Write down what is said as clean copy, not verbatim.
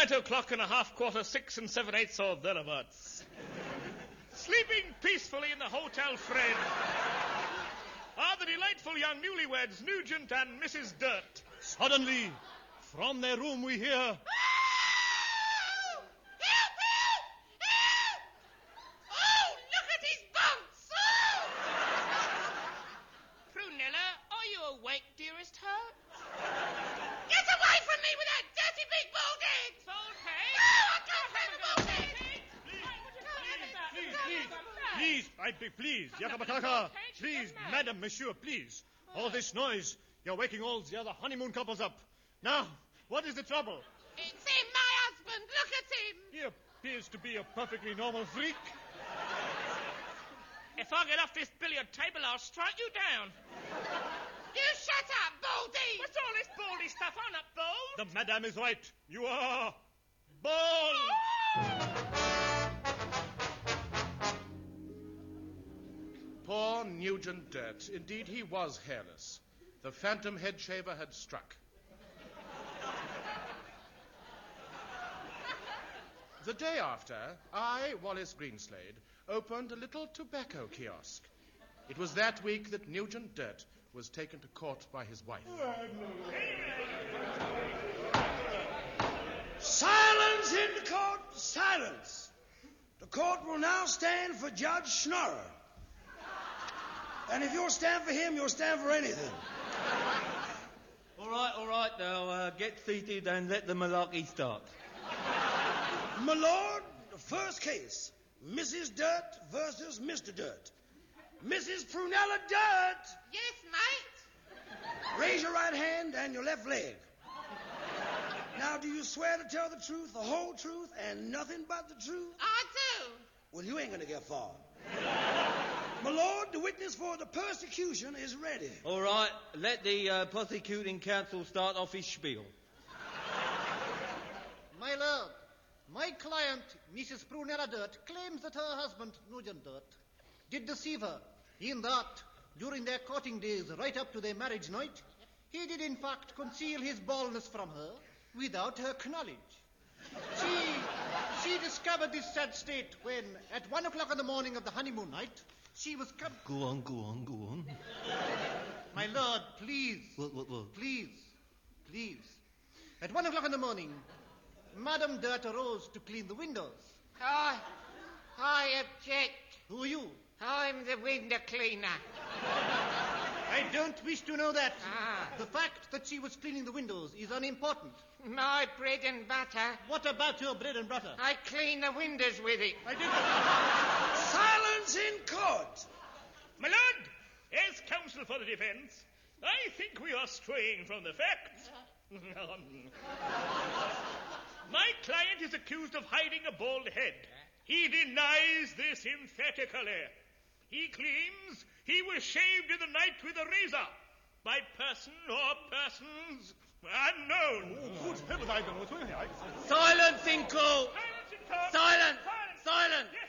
at 5:15, and 7/8 or thereabouts. Sleeping peacefully in the Hotel Fred are the delightful young newlyweds, Nugent and Mrs. Dirt. Suddenly, from their room we hear... Help! Help! Help! Oh, look at his bumps! Oh! Prunella, are you awake, dearest heart? Get away from me with that dirty big bald head! Bald head? No, I can't have a bald head! Please, I beg, please, Yakabataka, please, madam, monsieur, please. All this noise, you're waking all the other honeymoon couples up. Now, what is the trouble? It's him, my husband. Look at him. He appears to be a perfectly normal freak. If I get off this billiard table, I'll strike you down. You shut up, Baldy. What's all this baldy stuff? I'm not bald. The madam is right. You are bald. Poor Nugent Dirt. Indeed, he was hairless. The phantom head shaver had struck. The day after, I, Wallace Greenslade, opened a little tobacco kiosk. It was that week that Nugent Dirt was taken to court by his wife. Silence in the court, silence. The court will now stand for Judge Schnorrer. And if you'll stand for him, you'll stand for anything. All right, now get seated and let the malarkey start. My lord, the first case, Mrs. Dirt versus Mr. Dirt. Mrs. Prunella Dirt! Yes, mate? Raise your right hand and your left leg. Now, do you swear to tell the truth, the whole truth, and nothing but the truth? I do. Well, you ain't gonna get far. My lord, the witness for the persecution is ready. All right, let the prosecuting counsel start off his spiel. My lord, my client, Mrs. Prunella Dirt, claims that her husband, Nugent Dirt, did deceive her in that, during their courting days right up to their marriage night, he did in fact conceal his baldness from her without her knowledge. She discovered this sad state when, at 1:00 in the morning of the honeymoon night, she was come... Go on. My lord, please. What? Please. At 1:00 in the morning, Madame Dirt arose to clean the windows. I object. Who are you? I'm the window cleaner. I don't wish to know that. Ah. The fact that she was cleaning the windows is unimportant. My bread and butter. What about your bread and butter? I clean the windows with it. I didn't... Silence in court. My lord, as counsel for the defence, I think we are straying from the facts. My client is accused of hiding a bald head. He denies this emphatically. He claims he was shaved in the night with a razor by person or persons unknown. Good heavens, I don't know. Silence in court! Silence in court! Silence!